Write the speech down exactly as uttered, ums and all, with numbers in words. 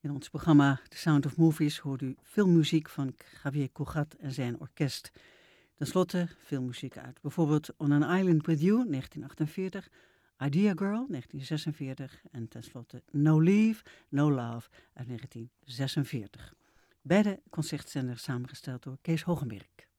In ons programma The Sound of Movies hoort u filmmuziek van Javier Cugat en zijn orkest. Ten slotte filmmuziek uit bijvoorbeeld On an Island with You, negentien achtenveertig, Idea Girl, negentien zesenveertig en tenslotte No Leave, No Love uit negentien zesenveertig. Beide concertzenders samengesteld door Kees Hogenberg.